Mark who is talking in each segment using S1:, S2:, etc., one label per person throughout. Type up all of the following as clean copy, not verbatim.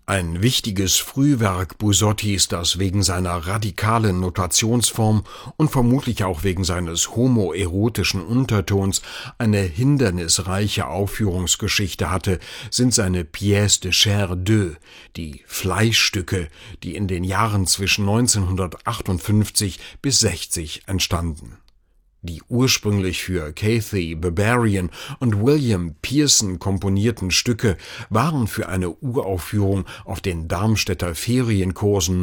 S1: Ein wichtiges Frühwerk Busottis, das wegen seiner radikalen Notationsform und vermutlich auch wegen seines homoerotischen Untertons eine hindernisreiche Aufführungsgeschichte hatte, sind seine Pièces de chair d'œuf, die Fleischstücke, die in den Jahren zwischen 1958 bis 60 entstanden. Die ursprünglich für Kathy Barbarian und William Pearson komponierten Stücke waren für eine Uraufführung auf den Darmstädter Ferienkursen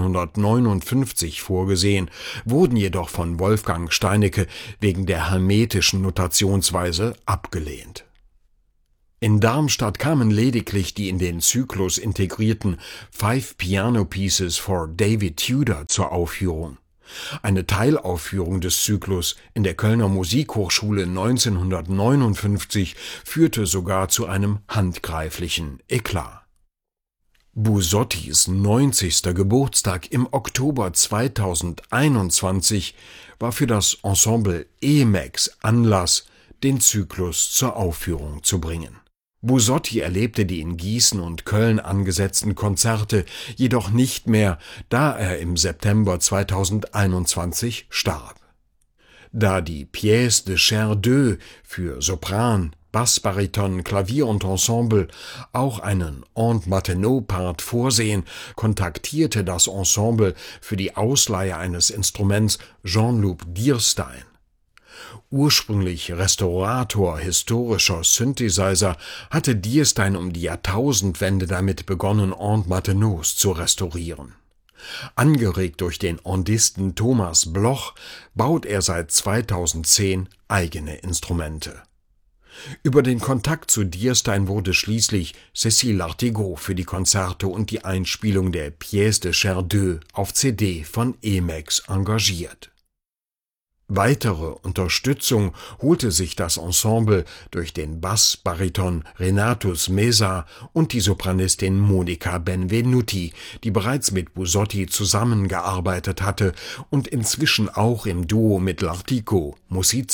S1: 1959 vorgesehen, wurden jedoch von Wolfgang Steinecke wegen der hermetischen Notationsweise abgelehnt. In Darmstadt kamen lediglich die in den Zyklus integrierten Five Piano Pieces for David Tudor zur Aufführung. Eine Teilaufführung des Zyklus in der Kölner Musikhochschule 1959 führte sogar zu einem handgreiflichen Eklat. Busottis 90. Geburtstag im Oktober 2021 war für das Ensemble Emacs Anlass, den Zyklus zur Aufführung zu bringen. Busotti erlebte die in Gießen und Köln angesetzten Konzerte jedoch nicht mehr, da er im September 2021 starb. Da die Pièces de chair d'œuf für Sopran, Bassbariton, Klavier und Ensemble auch einen Aunt Martineau-Part vorsehen, kontaktierte das Ensemble für die Ausleihe eines Instruments Jean-Luc Dierstein. Ursprünglich Restaurator historischer Synthesizer, hatte Dierstein um die Jahrtausendwende damit begonnen, Aunt Martineaus zu restaurieren. Angeregt durch den Ondisten Thomas Bloch baut er seit 2010 eigene Instrumente. Über den Kontakt zu Dierstein wurde schließlich Cécile Artegot für die Konzerte und die Einspielung der Pièces de chair d'œuf auf CD von Emacs engagiert. Weitere Unterstützung holte sich das Ensemble durch den Bassbariton Renatus Mesa und die Sopranistin Monica Benvenuti, die bereits mit Busotti zusammengearbeitet hatte und inzwischen auch im Duo mit L'Artico musiziert.